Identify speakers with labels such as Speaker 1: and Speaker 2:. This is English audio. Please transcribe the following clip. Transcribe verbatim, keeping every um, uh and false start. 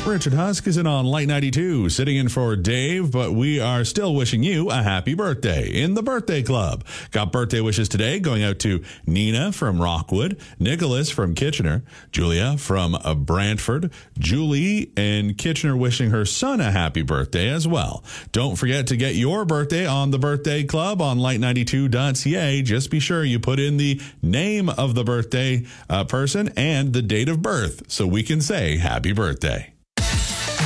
Speaker 1: Richard Husk is in on Light ninety-two, sitting in for Dave, but we are still wishing you a happy birthday in the Birthday Club. Got birthday wishes today going out to Nina from Rockwood, Nicholas from Kitchener, Julia from uh, Brantford, Julie in Kitchener wishing her son a happy birthday as well. Don't forget to get your birthday on the Birthday Club on light ninety-two dot c a. Just be sure you put in the name of the birthday uh, person and the date of birth so we can say happy birthday.